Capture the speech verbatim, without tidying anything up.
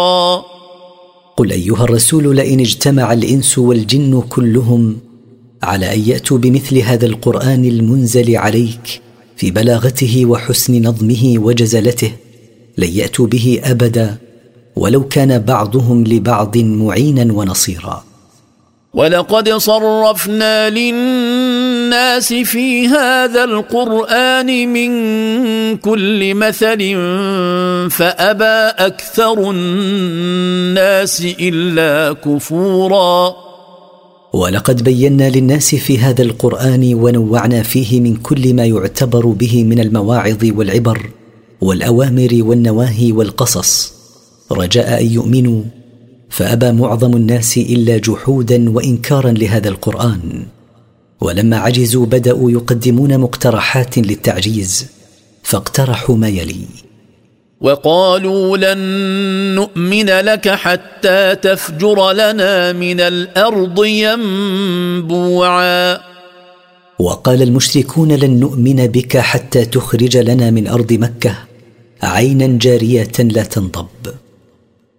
قل أيها الرسول لئن اجتمع الإنس والجن كلهم على أن يأتوا بمثل هذا القرآن المنزل عليك في بلاغته وحسن نظمه وجزلته لن يأتوا به أبدا ولو كان بعضهم لبعض معينا ونصيرا. ولقد صرفنا للناس في هذا القرآن من كل مثل فأبى أكثر الناس إلا كفورا. ولقد بينا للناس في هذا القرآن ونوعنا فيه من كل ما يعتبر به من المواعظ والعبر والأوامر والنواهي والقصص رجاء أن يؤمنوا، فأبى معظم الناس إلا جحودا وإنكارا لهذا القرآن. ولما عجزوا بدأوا يقدمون مقترحات للتعجيز فاقترحوا ما يلي: وقالوا لن نؤمن لك حتى تفجر لنا من الأرض ينبوعا. وقال المشركون لن نؤمن بك حتى تخرج لنا من أرض مكة عينا جارية لا تنضب.